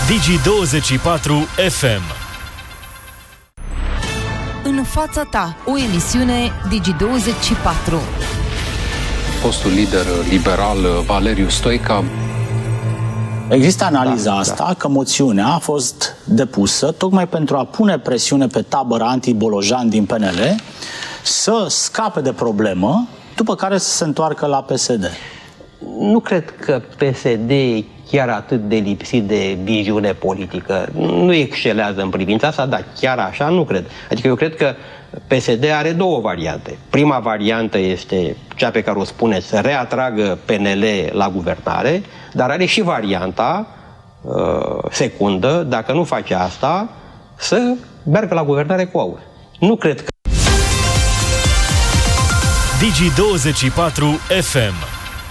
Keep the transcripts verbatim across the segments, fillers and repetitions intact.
Digi douăzeci și patru F M. În fața ta, o emisiune Digi douăzeci și patru. Fostul lider liberal Valeriu Stoica. Există analiza da, asta da. că moțiunea a fost depusă tocmai pentru a pune presiune pe tabăra anti-Bolojan din P N L să scape de problemă, după care să se întoarcă la P S D. Nu cred că P S D e chiar atât de lipsit de viziune politică. Nu excelează în privința asta, dar chiar așa nu cred. Adică eu cred că P S D are două variante. Prima variantă este cea pe care o spune, să reatragă P N L la guvernare, dar are și varianta uh, secundă, dacă nu face asta, să meargă la guvernare cu AUR. Nu cred că... Digi douăzeci și patru F M.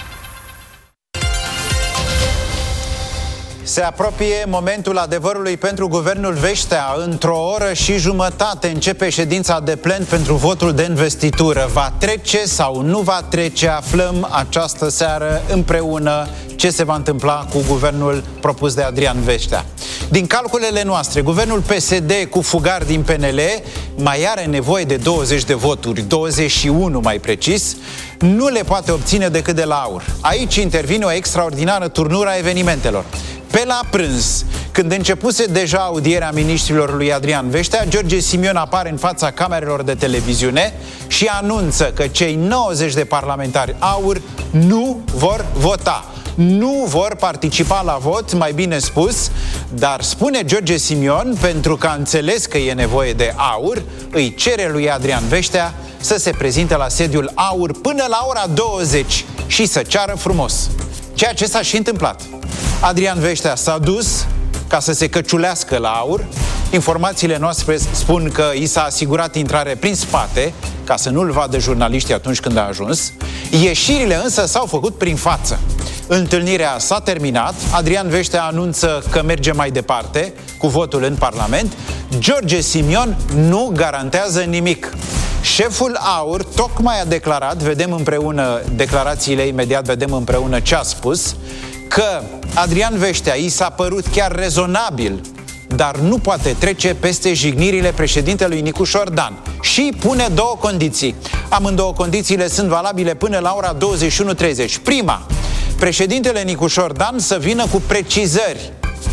Se apropie momentul adevărului pentru guvernul Veștea. Într-o oră și jumătate începe ședința de plen pentru votul de investitură. Va trece sau nu va trece? Aflăm această seară împreună ce se va întâmpla cu guvernul propus de Adrian Veștea. Din calculele noastre, guvernul P S D cu fugar din P N L mai are nevoie de douăzeci de voturi, douăzeci și unu mai precis, nu le poate obține decât de la AUR. Aici intervine o extraordinară turnură a evenimentelor. Pe la prânz, când începuse deja audierea miniștrilor lui Adrian Veștea, George Simion apare în fața camerelor de televiziune și anunță că cei nouăzeci de parlamentari AUR nu vor vota. Nu vor participa la vot, mai bine spus, dar spune George Simion, pentru că a înțeles că e nevoie de AUR, îi cere lui Adrian Veștea să se prezinte la sediul AUR până la ora douăzeci și să ceară frumos. Ceea ce s-a și întâmplat. Adrian Veștea s-a dus ca să se căciulească la AUR. Informațiile noastre spun că i s-a asigurat intrare prin spate, ca să nu-l vadă jurnaliștii atunci când a ajuns. Ieșirile însă s-au făcut prin față. Întâlnirea s-a terminat, Adrian Veștea anunță că merge mai departe cu votul în Parlament. George Simion nu garantează nimic. Șeful AUR tocmai a declarat, vedem împreună declarațiile, imediat vedem împreună ce a spus, că Adrian Veștea i s-a părut chiar rezonabil, dar nu poate trece peste jignirile președintelui Nicușor Dan. Și pune două condiții. Amândouă condițiile sunt valabile până la ora douăzeci și unu treizeci. Prima, președintele Nicușor Dan să vină cu precizări,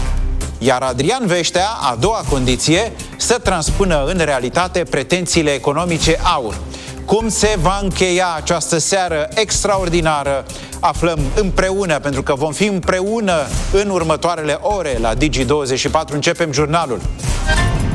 iar Adrian Veștea, a doua condiție, să transpună în realitate pretențiile economice AUR. Cum se va încheia această seară extraordinară, aflăm împreună, pentru că vom fi împreună în următoarele ore la Digi douăzeci și patru. Începem jurnalul.